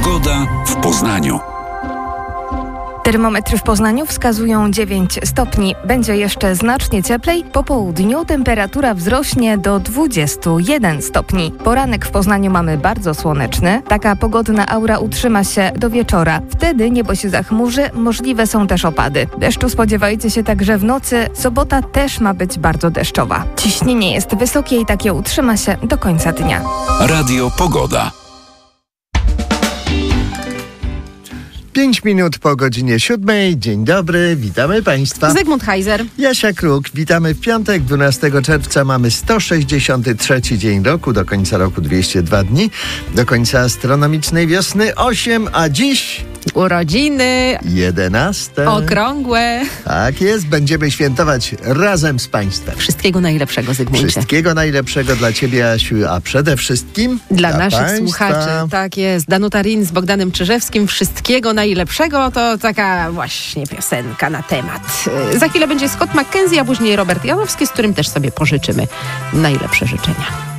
Pogoda w Poznaniu. Termometry w Poznaniu wskazują 9 stopni. Będzie jeszcze znacznie cieplej. Po południu temperatura wzrośnie do 21 stopni. Poranek w Poznaniu mamy bardzo słoneczny. Taka pogodna aura utrzyma się do wieczora. Wtedy niebo się zachmurzy, możliwe są też opady. Deszczu spodziewajcie się także w nocy. Sobota też ma być bardzo deszczowa. Ciśnienie jest wysokie i takie utrzyma się do końca dnia. Radio Pogoda. 5 minut po godzinie 7. Dzień dobry, witamy Państwa. Zygmunt Heiser. Jasia Kruk, witamy w piątek, 12 czerwca. Mamy 163 dzień roku, do końca roku 202 dni, do końca astronomicznej wiosny 8, a dziś... Urodziny. 11. Okrągłe. Tak jest, będziemy świętować razem z Państwem. Wszystkiego najlepszego, Zygmuncie. Wszystkiego najlepszego dla Ciebie, Asiu, a przede wszystkim dla naszych Państwa. słuchaczy. Tak jest. Danuta Rin z Bogdanem Czyżewskim. Wszystkiego najlepszego to taka właśnie piosenka na temat. Za chwilę będzie Scott McKenzie, a później Robert Janowski, z którym też sobie pożyczymy najlepsze życzenia.